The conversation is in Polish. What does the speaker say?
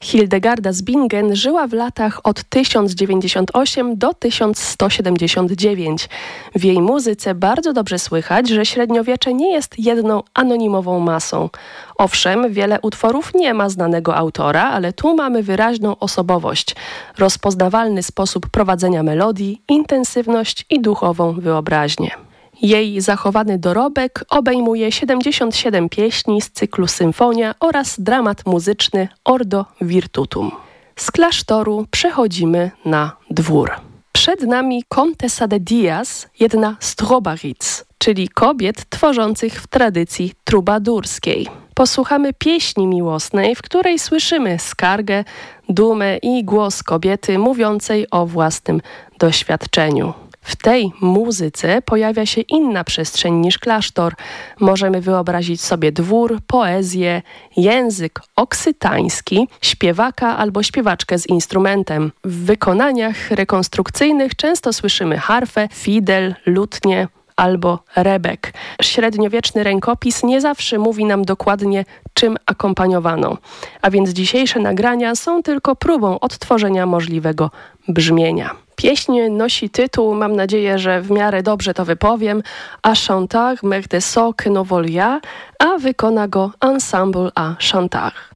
Hildegarda z Bingen żyła w latach od 1098 do 1179. W jej muzyce bardzo dobrze słychać, że średniowiecze nie jest jedną anonimową masą. Owszem, wiele utworów nie ma znanego autora, ale tu mamy wyraźną osobowość, rozpoznawalny sposób prowadzenia melodii, intensywność i duchową wyobraźnię. Jej zachowany dorobek obejmuje 77 pieśni z cyklu Symfonia oraz dramat muzyczny Ordo Virtutum. Z klasztoru przechodzimy na dwór. Przed nami Comtessa de Diaz, jedna z trobaric, czyli kobiet tworzących w tradycji trubadurskiej. Posłuchamy pieśni miłosnej, w której słyszymy skargę, dumę i głos kobiety mówiącej o własnym doświadczeniu. W tej muzyce pojawia się inna przestrzeń niż klasztor. Możemy wyobrazić sobie dwór, poezję, język oksytański, śpiewaka albo śpiewaczkę z instrumentem. W wykonaniach rekonstrukcyjnych często słyszymy harfę, fidel, lutnię albo rebek. Średniowieczny rękopis nie zawsze mówi nam dokładnie, czym akompaniowano. A więc dzisiejsze nagrania są tylko próbą odtworzenia możliwego brzmienia. Pieśń nosi tytuł, mam nadzieję, że w miarę dobrze to wypowiem, A chantar mer de so que no volia, a wykona go Ensemble à chantar.